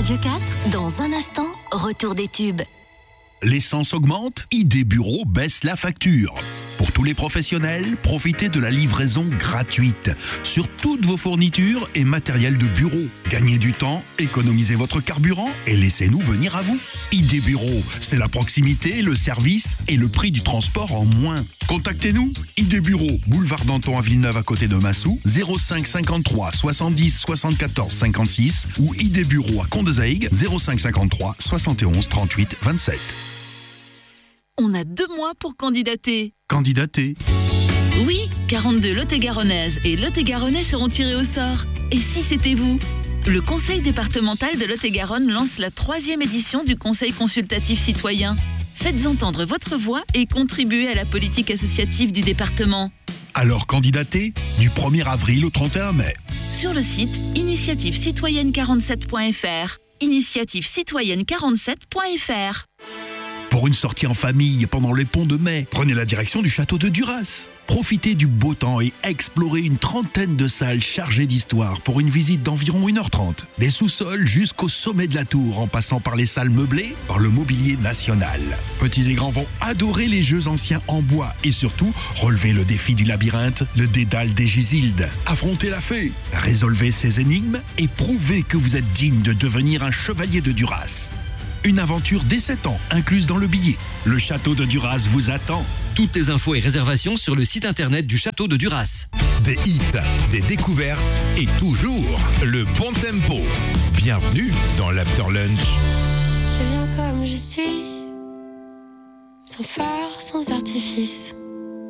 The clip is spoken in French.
Radio 4, dans un instant, retour des tubes. L'essence augmente, ID Bureau baisse la facture. Pour tous les professionnels, profitez de la livraison gratuite sur toutes vos fournitures et matériel de bureau. Gagnez du temps, économisez votre carburant et laissez-nous venir à vous. ID Bureau, c'est la proximité, le service et le prix du transport en moins. Contactez-nous, ID Bureau, boulevard Danton à Villeneuve à côté de Massou, 05 53 70 74 56 ou ID Bureau à Condesaigue, 05 53 71 38 27. On a 2 mois pour candidater. Candidater. Oui, 42 Lot-et-Garonnaises et Lot-et-Garonnais seront tirés au sort. Et si c'était vous ? Le Conseil départemental de Lot-et-Garonne lance la 3e édition du Conseil consultatif citoyen. Faites entendre votre voix et contribuez à la politique associative du département. Alors candidatez du 1er avril au 31 mai. Sur le site initiativecitoyenne47.fr. Initiativecitoyenne47.fr. Pour une sortie en famille pendant les ponts de mai, prenez la direction du château de Duras. Profitez du beau temps et explorez une trentaine de salles chargées d'histoire pour une visite d'environ 1h30. Des sous-sols jusqu'au sommet de la tour, en passant par les salles meublées, par le mobilier national. Petits et grands vont adorer les jeux anciens en bois et surtout, relever le défi du labyrinthe, le dédale des Gisildes. Affrontez la fée, résolvez ses énigmes et prouvez que vous êtes digne de devenir un chevalier de Duras. Une aventure dès 7 ans, incluse dans le billet. Le château de Duras vous attend. Toutes les infos et réservations sur le site internet du château de Duras. Des hits, des découvertes et toujours le bon tempo. Bienvenue dans l'After Lunch. Je viens comme je suis, sans phare, sans artifice.